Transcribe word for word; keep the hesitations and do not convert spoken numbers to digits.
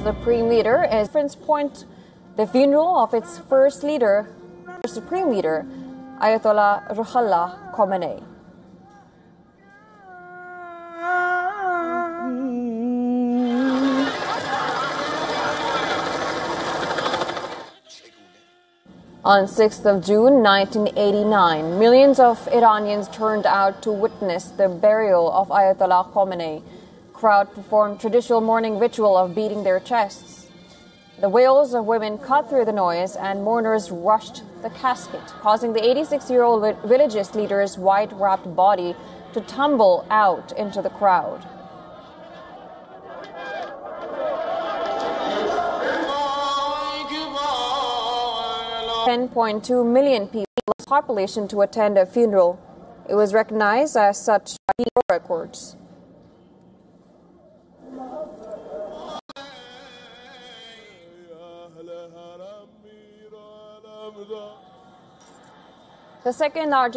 Supreme Leader is Prince Point, the funeral of its first leader, Supreme Leader, Ayatollah Ruhollah Khomeini. On sixth of June nineteen eighty-nine, millions of Iranians turned out to witness the burial of Ayatollah Khomeini. Crowd performed traditional morning ritual of beating their chests. The wails of women cut through the noise, and mourners rushed the casket, causing the eighty-six-year-old religious leader's white-wrapped body to tumble out into the crowd. ten point two million people population to attend a funeral. It was recognized as such by the records. The second largest